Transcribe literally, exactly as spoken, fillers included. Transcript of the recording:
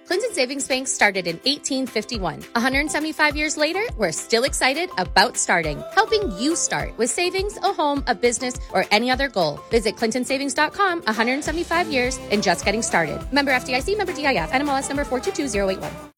Clinton Savings Bank started in eighteen fifty-one. one hundred seventy-five years later, we're still excited about starting, helping you start with savings, a home, a business, or any other goal. Visit clinton savings dot com, one hundred seventy-five years, and just getting started. Member F D I C, member D I F, N M L S number four two two zero eight one.